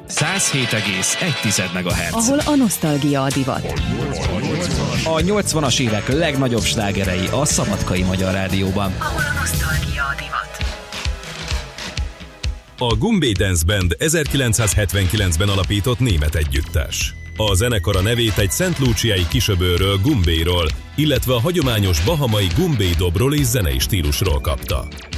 107,1 MHz. Ahol a nosztalgia a divat. A 80-as évek legnagyobb slágerei a Szabadkai Magyar Rádióban. Ahol a nosztalgia a divat. A Gumbay Dance Band 1979-ben alapított német együttes. A zenekar a nevét egy Szent Luciai kisöbölről, Gumbayról, illetve a hagyományos bahamai Gumbay dobról és zenei stílusról kapta.